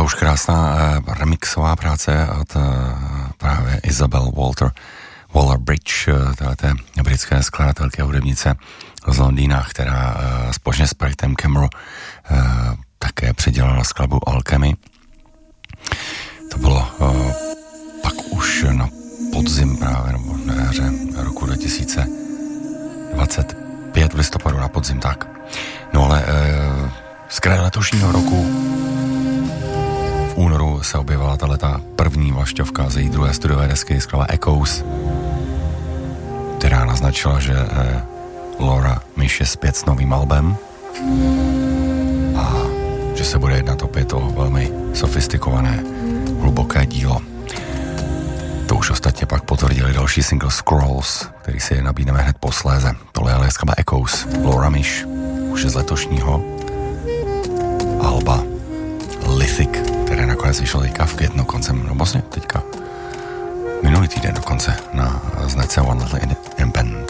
už krásná remixová práce od právě Isabel Waller-Bridge, té britské skladatelky a hudebnice z Londýna, která společně s projektem Camero také předělala skladbu Alchemy. To bylo pak už na podzim právě, nebo na jaře roku 2025 v listopadu na podzim, tak. No ale z kraje letošního roku v únoru se objevila ta první vlašťovka z její druhé studiové desky, skladba Echoes, která naznačila, že Laura Mish je zpět s novým albem a že se bude jednat opět o velmi sofistikované, hluboké dílo. To už ostatně pak potvrdili další single Scrolls, který si nabídneme hned posléze. Tohle je skladba Echoes, Laura Mish, už je z letošního alba Lithic, které nakonec vyšlo teďka v květnu koncem, no vlastně teďka minulý týden dokonce.